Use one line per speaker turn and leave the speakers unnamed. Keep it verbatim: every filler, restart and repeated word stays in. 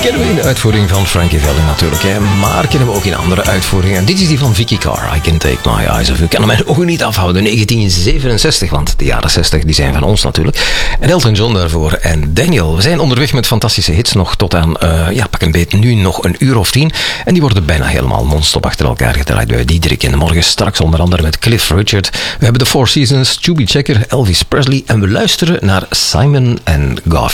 kennen we in de uitvoering van Frankie Valli natuurlijk, hè. Maar kennen we ook in andere uitvoeringen. Dit is die van Vicky Carr, I Can Take My Eyes Off You. Ik kan mijn ogen niet afhouden. negentien zevenenzestig, want de jaren zestig die zijn van ons natuurlijk. En Elton John daarvoor en Daniel. We zijn onderweg met fantastische hits nog tot aan, uh, ja, pak een beet, nu nog een uur of tien. En die worden bijna helemaal non-stop achter elkaar gedraaid bij Diederik in de morgen. Straks onder andere met Cliff Richard. We hebben de Four Seasons, Chubby Checker, Elvis Presley. En we luisteren naar Simon en Garfunkel.